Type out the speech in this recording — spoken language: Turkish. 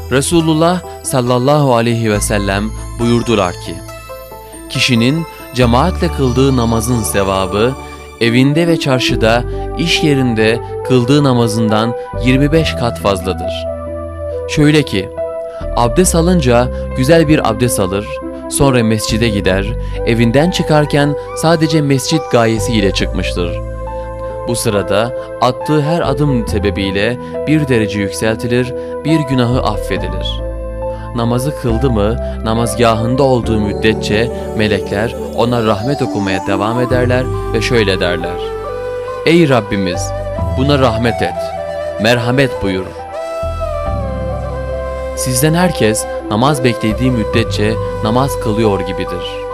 Resulullah sallallahu aleyhi ve sellem buyurdular ki, kişinin cemaatle kıldığı namazın sevabı, evinde ve çarşıda, iş yerinde kıldığı namazından 25 kat fazladır. Şöyle ki, abdest alınca güzel bir abdest alır, sonra mescide gider, evinden çıkarken sadece mescit gayesiyle çıkmıştır. Bu sırada attığı her adım sebebiyle bir derece yükseltilir, bir günahı affedilir. Namazı kıldı mı, namazgahında olduğu müddetçe melekler ona rahmet okumaya devam ederler ve şöyle derler: Ey Rabbimiz, buna rahmet et, merhamet buyur. Sizden herkes namaz beklediği müddetçe namaz kılıyor gibidir.